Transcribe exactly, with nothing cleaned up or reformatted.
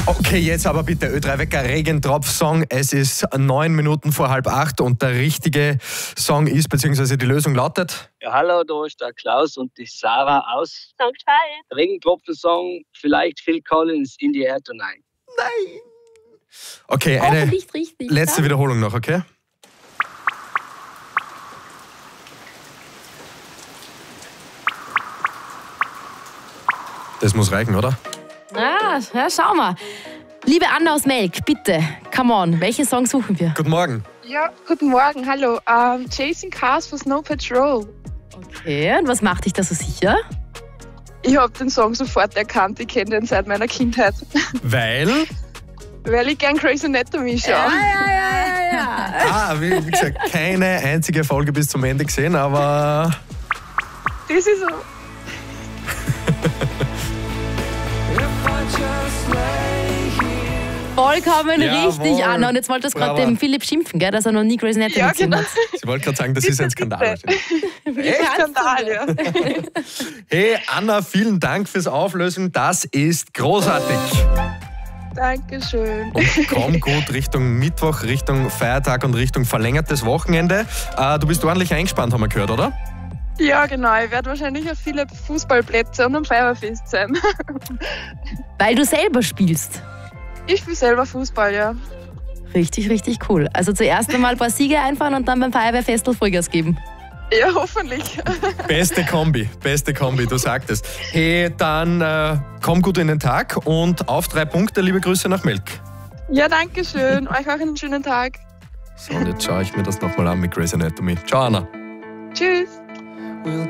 Okay, jetzt aber bitte Ö drei Wecker Regentropf-Song. Es ist neun Minuten vor halb acht und der richtige Song ist, beziehungsweise die Lösung lautet... Ja, hallo, da ist der Klaus und die Sarah aus Sankt Veit. Regentropfen-Song, vielleicht Phil Collins, In the Air Tonight. Nein! Okay, eine richtig, letzte ja? Wiederholung noch, okay? Das muss reichen, oder? Ah, ja, schau mal. Liebe Anna aus Melk, bitte, come on, welchen Song suchen wir? Guten Morgen. Ja, guten Morgen, hallo. Um, Chasing Cars for Snow Patrol. Okay, und was macht dich da so sicher? Ich habe den Song sofort erkannt, ich kenne den seit meiner Kindheit. Weil? Weil ich gern Grey's Anatomy schaue. Ja, ja, ja, ja. Ah, wie, wie gesagt, keine einzige Folge bis zum Ende gesehen, aber... Das ist so... Vollkommen Jawohl. richtig, Anna. Und jetzt wolltest du gerade Bravo. dem Philipp schimpfen, gell, dass er noch nie Grey's Anatomy Ja, gesehen genau. hat. Ich wollte gerade sagen, das ist ein Skandal. Echt Skandal, ja. Hey, Anna, vielen Dank fürs Auflösen. Das ist großartig. Dankeschön. Und komm gut Richtung Mittwoch, Richtung Feiertag und Richtung verlängertes Wochenende. Äh, du bist ordentlich eingespannt, haben wir gehört, oder? Ja, genau. Ich werde wahrscheinlich auf viele Fußballplätze und am Feuerwehrfest sein. Weil du selber spielst. Ich spiele selber Fußball, ja. Richtig, richtig cool. Also zuerst einmal ein paar Siege einfahren und dann beim Feuerwehrfestel Vollgas geben. Ja, hoffentlich. Beste Kombi, beste Kombi, du sagtest. Hey, dann äh, komm gut in den Tag und auf drei Punkte, liebe Grüße nach Melk. Ja, danke schön. Euch auch einen schönen Tag. So, und jetzt schaue ich mir das nochmal an mit Grey's Anatomy. Ciao, Anna. Tschüss.